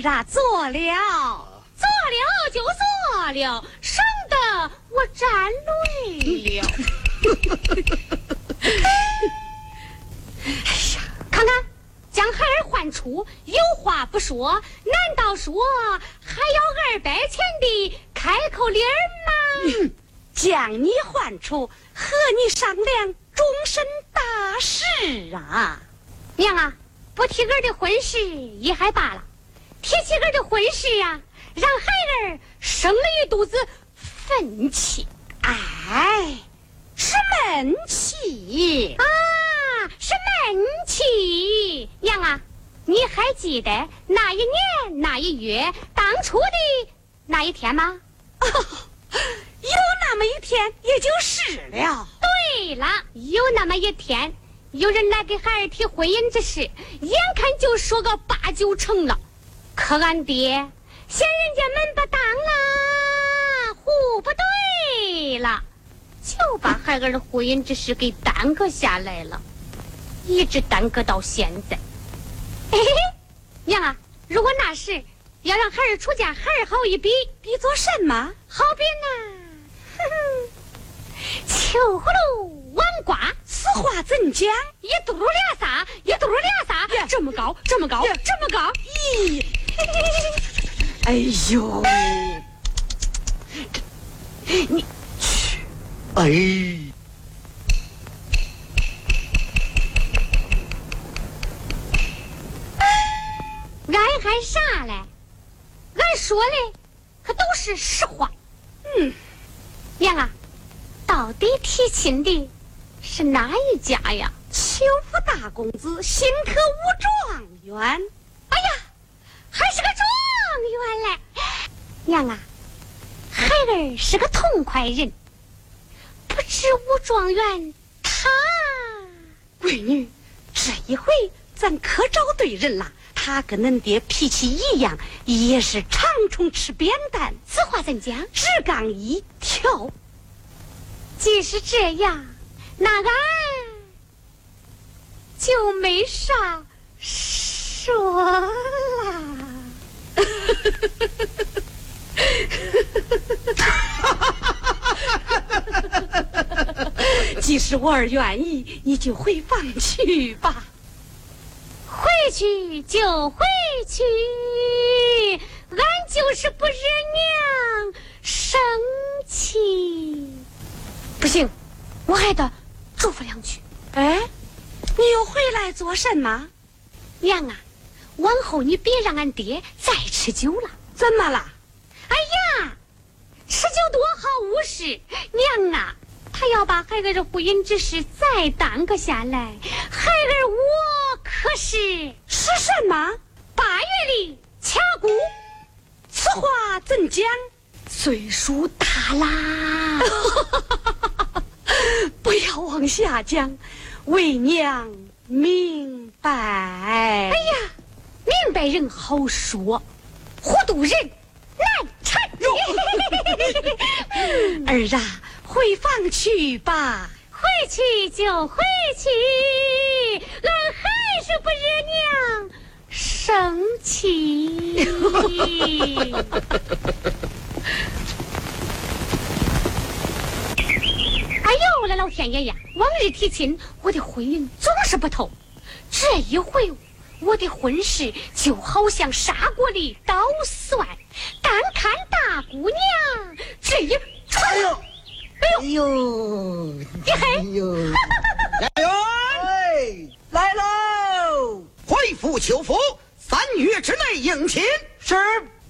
儿啊，做了就做了，省得我沾泪了。哎呀，看看，将孩儿唤出，有话不说，难道说还要200钱的开口礼儿吗？ 将你唤出，和你商量终身大事啊！ 娘啊，不提儿的婚事也还罢了，提起儿的婚事啊，让孩儿生了一肚子愤气。 哎，是闷气啊，是闷气。娘啊，你还记得那一年那一月当初的那一天吗？ 哦，有那么一天，也就是了。 对了，有那么一天，有人来给孩儿提婚姻之事，眼看就说个8、9成了，可俺爹嫌人家门不当了，户不对了，就把孩儿的婚姻之事给耽搁下来了，一直耽搁到现在。嘿嘿嘿，娘啊，如果那时要让孩儿出嫁，孩儿好一比， 比做什么？ 好比呢，秋葫芦晚瓜， 此话怎讲？ 一嘟噜俩撒，一嘟噜俩撒，这么高，这么高，这么高。 咦，哎呦，你去， 哎。 俺还啥嘞？俺说的可都是实话。娘啊，到底提亲的是哪一家呀？ 邱府大公子新科武状元。 哎呀，还是个状元嘞！娘啊，孩儿是个痛快人，不知武状元他…… 闺女，这一回咱可找对人了。他跟恁爹脾气一样，也是长虫吃扁担。 此话怎讲？ 只杠一条。 既是这样，那俺就没啥说了。 即使我儿愿意，你就回房去吧。 回去就回去，俺就是不忍娘生气。不行，我还得嘱咐两句。 哎，你又回来做什么？ 娘啊，往后你别让俺爹再吃酒了。 怎么了？ 哎呀，吃酒多好无事。娘啊，他要把孩儿的婚姻之事再耽搁下来，孩儿我可是什么 8月里掐骨。 此话怎讲？ 岁数大啦。 不要往下讲，为娘明白。 哎呀，明白人好说，糊涂人难缠。 儿啊，回房去吧。 回去就回去，俺还是不惹娘生气。哎呦，我的老天爷呀！往日提亲，我的婚姻总是不透，这一回我的婚事就好像砂锅里捣蒜，单看大姑娘这一哎呦，哎呦，哎呦，哎，来喽！回府求夫，3月之内迎亲。 是。